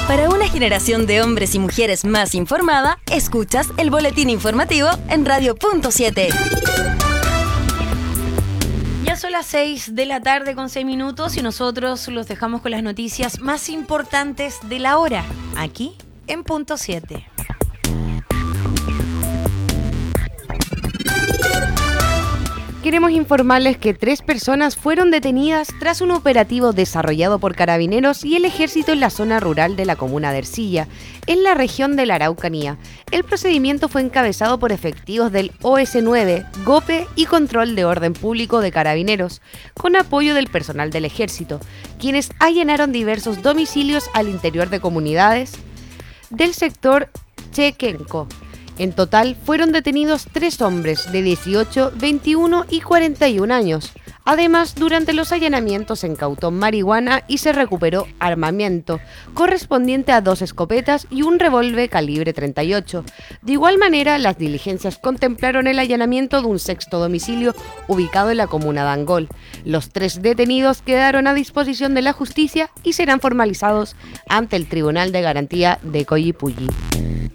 Para una generación de hombres y mujeres más informada, escuchas el boletín informativo en Radio Punto 7. Ya son las 6 de la tarde con 6 minutos y nosotros los dejamos con las noticias más importantes de la hora, aquí en Punto 7. Queremos informarles que 3 personas fueron detenidas tras un operativo desarrollado por Carabineros y el Ejército en la zona rural de la comuna de Ercilla, en la región de la Araucanía. El procedimiento fue encabezado por efectivos del OS9, GOPE y Control de Orden Público de Carabineros, con apoyo del personal del Ejército, quienes allanaron diversos domicilios al interior de comunidades del sector Chequenco. En total fueron detenidos 3 hombres de 18, 21 y 41 años. Además, durante los allanamientos se incautó marihuana y se recuperó armamento, correspondiente a 2 escopetas y un revólver calibre 38. De igual manera, las diligencias contemplaron el allanamiento de un 6º domicilio ubicado en la comuna de Angol. Los 3 detenidos quedaron a disposición de la justicia y serán formalizados ante el Tribunal de Garantía de Collipulli.